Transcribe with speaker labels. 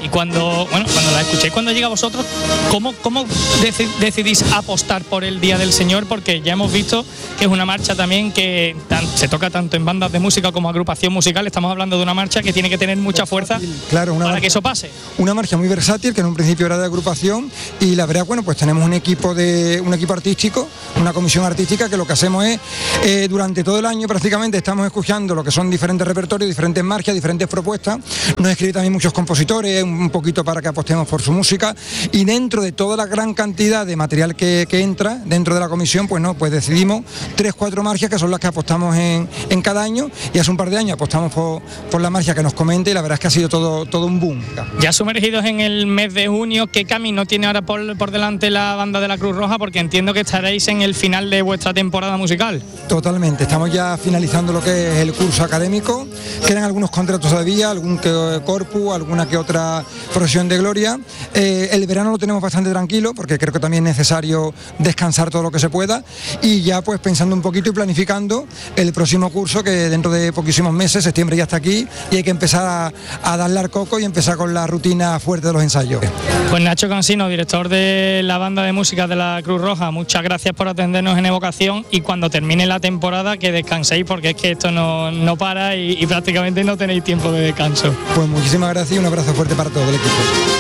Speaker 1: Y cuando la escuchéis, cuando llega a vosotros, ¿cómo decidís apostar por el Día del Señor? Porque ya hemos visto que es una marcha también que se toca tanto en bandas de música como agrupación musical. Estamos hablando de una marcha que tiene que tener mucha fuerza, claro, para que eso pase.
Speaker 2: Una marcha muy versátil, que en un principio era de agrupación, y la verdad, bueno, pues tenemos un equipo artístico, una comisión artística, que lo que hacemos es, durante todo el año prácticamente estamos escuchando lo que son diferentes repertorios, diferentes marchas, diferentes propuestas. Nos escriben también muchos compositores, un poquito para que apostemos por su música, y dentro de toda la gran cantidad de material que entra dentro de la comisión, pues decidimos 3-4 marchas que son las que apostamos en cada año, y hace un par de años apostamos por la marcha que nos comente, y la verdad es que ha sido todo un boom.
Speaker 1: Ya sumergidos en el mes de junio, ¿qué camino tiene ahora por delante la banda de la Cruz Roja? Porque entiendo que estaréis en el final de vuestra temporada musical.
Speaker 2: Totalmente, estamos ya finalizando lo que es el curso académico, quedan algunos contratos todavía, algún que corpus, alguna que otra profesión de gloria. El verano lo tenemos bastante tranquilo, porque creo que también es necesario descansar todo lo que se pueda, y ya pues pensando un poquito y planificando el próximo curso, que dentro de poquísimos meses, septiembre ya está aquí, y hay que empezar a darle al coco y empezar con la rutina fuerte de los ensayos.
Speaker 1: Pues Nacho Cansino, director de la banda de música de la Cruz Roja, muchas gracias por atendernos en Evocación, y cuando termine la temporada que descanséis, porque es que esto no para y prácticamente no tenéis tiempo de descanso.
Speaker 2: Pues muchísimas gracias y un abrazo fuerte para todo el equipo.